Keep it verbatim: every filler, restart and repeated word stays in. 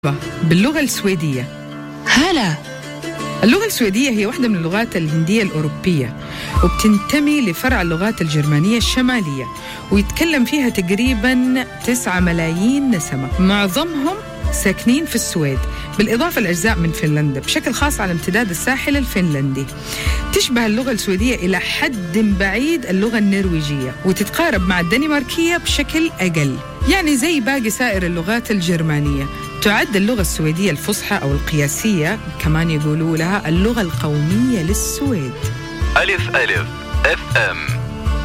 باللغة السويدية. هلا. اللغة السويدية هي واحدة من اللغات الهندية الأوروبية، وبتنتمي لفرع اللغات الجرمانية الشمالية، ويتكلم فيها تقريباً تسعة ملايين نسمة، معظمهم ساكنين في السويد، بالإضافة لأجزاء من فنلندا بشكل خاص على امتداد الساحل الفنلندي. تشبه اللغة السويدية إلى حد بعيد اللغة النرويجية، وتتقارب مع الدنماركية بشكل أقل، يعني زي باقي سائر اللغات الجرمانية. تعد اللغة السويدية الفصحى أو القياسية، كمان يقولوا لها اللغة القومية للسويد. ألف ألف اف ام